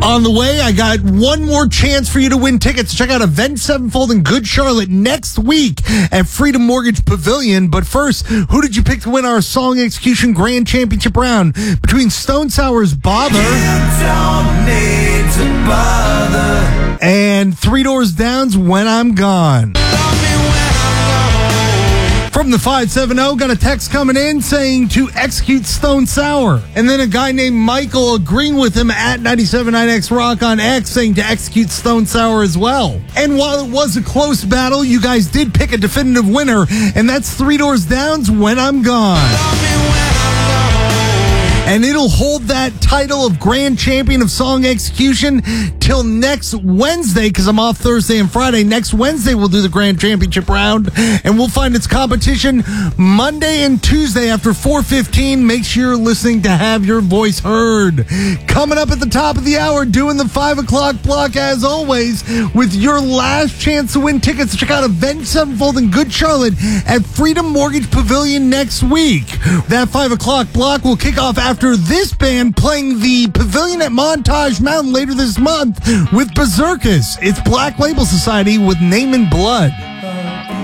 On the way, I got one more chance for you to win tickets. Check out Avenged Sevenfold in Good Charlotte next week at Freedom Mortgage Pavilion. But first, who did you pick to win our Song Execution Grand Championship round between Stone Sour's Bother and Three Doors Down's When I'm Gone? From the 570, got a text coming in saying to execute Stone Sour. And then a guy named Michael agreeing with him at 97.9X Rock on X saying to execute Stone Sour as well. And while it was a close battle, you guys did pick a definitive winner, and that's Three Doors Down's When I'm Gone. And it'll hold that title of Grand Champion of Song Execution till next Wednesday, because I'm off Thursday and Friday. Next Wednesday, we'll do the Grand Championship round, and we'll find its competition Monday and Tuesday after 4:15. Make sure you're listening to have your voice heard. Coming up at the top of the hour, doing the 5 o'clock block as always, with your last chance to win tickets. Check out Avenged Sevenfold in Good Charlotte at Freedom Mortgage Pavilion next week. That 5 o'clock block will kick off after this band playing the Pavilion at Montage Mountain later this month with Berserkus. It's Black Label Society with Name in Blood.